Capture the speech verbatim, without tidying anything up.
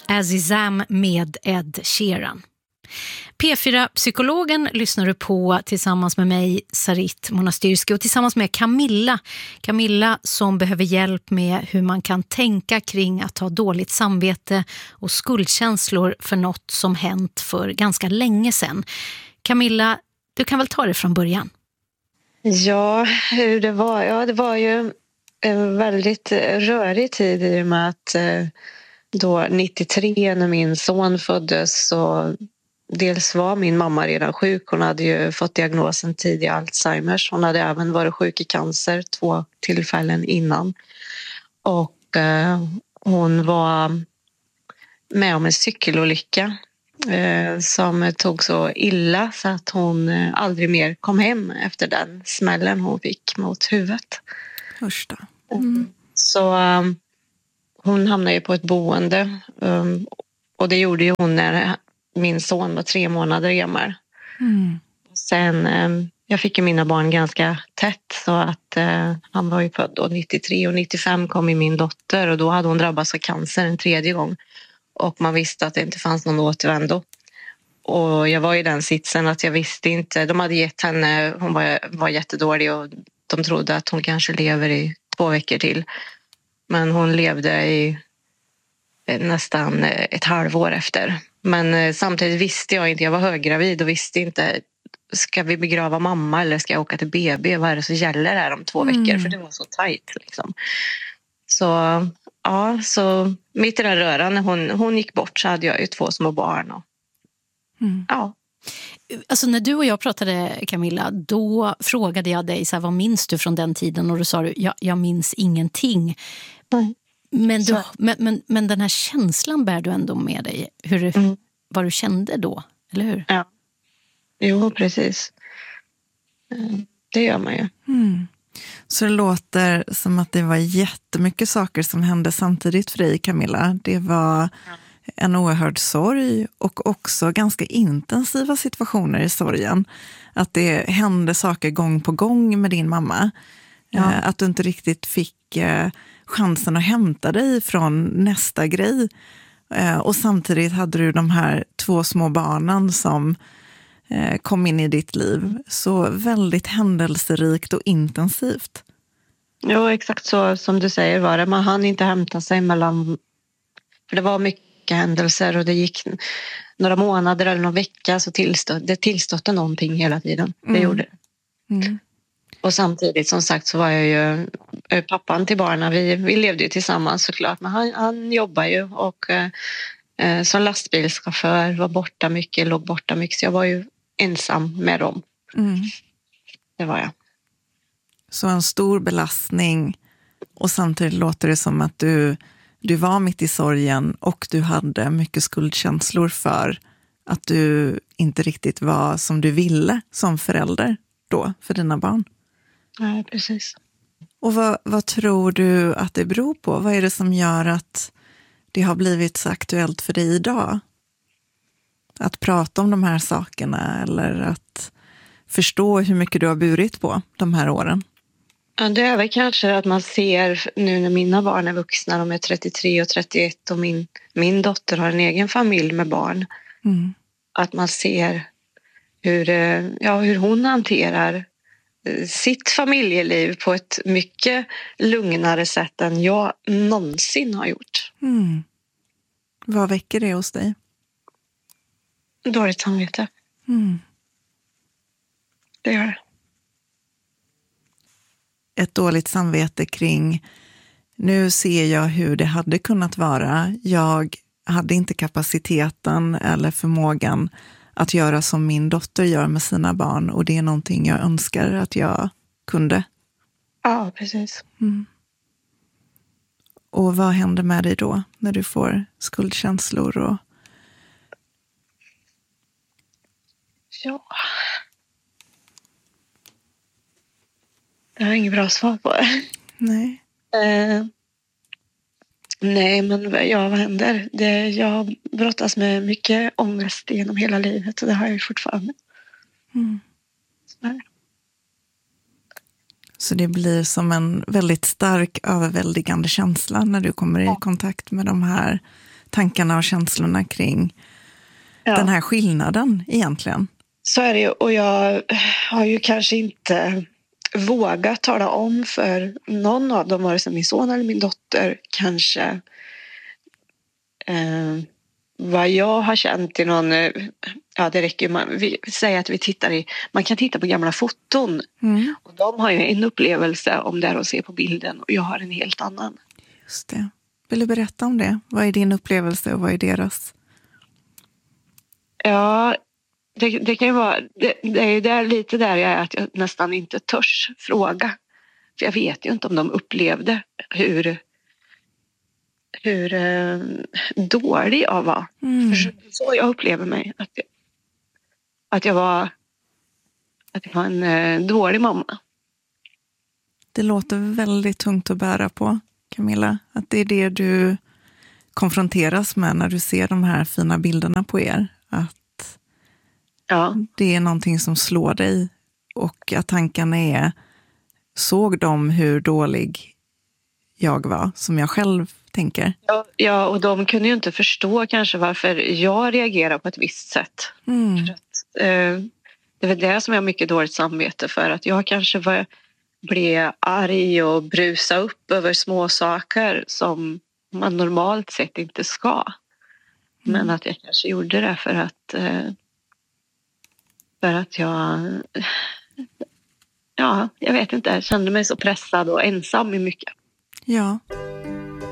Azizam med Ed Sheeran. P fyra-psykologen lyssnar du på tillsammans med mig, Sarit Monastyrski, och tillsammans med Camilla. Camilla som behöver hjälp med hur man kan tänka kring att ha dåligt samvete och skuldkänslor för något som hänt för ganska länge sedan. Camilla, du kan väl ta det från början? Ja, hur det var. Ja, det var ju en väldigt rörig tid i och med att då nittiotre när min son föddes, så dels var min mamma redan sjuk. Hon hade ju fått diagnosen tidig Alzheimers. Hon hade även varit sjuk i cancer två tillfällen innan. Och eh, hon var med om en cykelolycka eh, som tog så illa så att hon eh, aldrig mer kom hem efter den smällen hon fick mot huvudet. Första. Mm. Så eh, hon hamnade ju på ett boende um, och det gjorde ju hon när min son var tre månader gammal. Mm. Sen, eh, jag fick ju mina barn ganska tätt, så att eh, han var ju född då nittiotre och nittiofem kom i min dotter, och då hade hon drabbats av cancer en tredje gång. Och man visste att det inte fanns någon återvändo. Och jag var i den sitsen att jag visste inte, de hade gett henne, hon var, var jättedålig och de trodde att hon kanske lever i två veckor till. Men hon levde i nästan ett halvår efter. Men samtidigt visste jag inte, jag var höggravid och visste inte, ska vi begrava mamma eller ska jag åka till B B? Vad är det som gäller här om två veckor? Mm. För det var så tajt liksom. Så ja, så mitt i den röran när hon, hon gick bort så hade jag ju två små barn. Och, mm. ja. Alltså när du och jag pratade, Camilla, då frågade jag dig så här, vad minns du från den tiden? Och då sa du, jag, jag minns ingenting. Mm. Men, du, men, men, men den här känslan bär du ändå med dig. Hur, Mm. vad du kände då, eller hur? Ja, jo precis. Det gör man ju. Mm. Så det låter som att det var jättemycket saker som hände samtidigt för dig, Camilla. Det var en oerhörd sorg och också ganska intensiva situationer i sorgen. Att det hände saker gång på gång med din mamma. Ja. Att du inte riktigt fick chansen att hämta dig från nästa grej. Och samtidigt hade du de här två små barnen som kom in i ditt liv. Så väldigt händelserikt och intensivt. Jo, exakt så som du säger var det. Man hann inte hämta sig mellan... För det var mycket händelser och det gick några månader eller någon vecka, så tillstod, det tillstötte någonting hela tiden. Det Mm. gjorde det. Mm. Och samtidigt som sagt så var jag ju pappan till barnen. Vi, vi levde ju tillsammans såklart, men han, han jobbar ju och eh, som lastbilschaufför var borta mycket, låg borta mycket, så jag var ju ensam med dem. Mm. Det var jag. Så en stor belastning, och samtidigt låter det som att du, du var mitt i sorgen och du hade mycket skuldkänslor för att du inte riktigt var som du ville som förälder då för dina barn. Ja, precis. Och vad, vad tror du att det beror på? Vad är det som gör att det har blivit så aktuellt för dig idag? Att prata om de här sakerna eller att förstå hur mycket du har burit på de här åren? Ja, det är väl kanske att man ser nu när mina barn är vuxna, de är trettiotre och trettioett och min, min dotter har en egen familj med barn. Mm. Att man ser hur, ja, hur hon hanterar sitt familjeliv på ett mycket lugnare sätt än jag någonsin har gjort. Mm. Vad väcker det hos dig? Dåligt samvete. Mm. Det gör det. Ett dåligt samvete kring, nu ser jag hur det hade kunnat vara. Jag hade inte kapaciteten eller förmågan att göra som min dotter gör med sina barn, och det är någonting jag önskar att jag kunde. Ja, precis. Mm. Och vad händer med dig då när du får skuldkänslor? Och... Ja. Jag har inget bra svar på det. Nej. Eh, nej, men ja, vad händer? Det, jag brottas med mycket ångest genom hela livet, och det har jag ju fortfarande. Mm. Så, Så det blir som en väldigt stark, överväldigande känsla när du kommer i kontakt med de här tankarna och känslorna kring Ja. den här skillnaden egentligen. Så är det ju, och jag har ju kanske inte vågat tala om för någon av dem, vare sig min son eller min dotter, kanske eh, vad jag har känt i någon, ja det räcker ju, man, vi säger att vi tittar i, man kan titta på gamla foton Mm. och de har ju en upplevelse om det de ser på bilden och jag har en helt annan. Just det. Vill du berätta om det? Vad är din upplevelse och vad är deras? Ja, det, det kan ju vara, det, det är ju där, lite där jag är, att jag nästan inte törs fråga. För jag vet ju inte om de upplevde hur, hur eh, dålig jag var. Mm. För så jag upplever mig. Att jag, att jag var, att jag var en eh, dålig mamma. Det låter väldigt tungt att bära på, Camilla. Att det är det du konfronteras med när du ser de här fina bilderna på er. Att Ja. det är någonting som slår dig och att tankarna är, såg de hur dålig jag var, som jag själv tänker? Ja, ja, och de kunde ju inte förstå kanske varför jag reagerar på ett visst sätt. Mm. För att, eh, det är väl det som jag har mycket dåligt samvete för. Att jag kanske var, blev arg och brusa upp över små saker som man normalt sett inte ska. Men Mm. att jag kanske gjorde det för att, eh, för att jag, ja, jag vet inte, jag kände mig så pressad och ensam i mycket. Ja.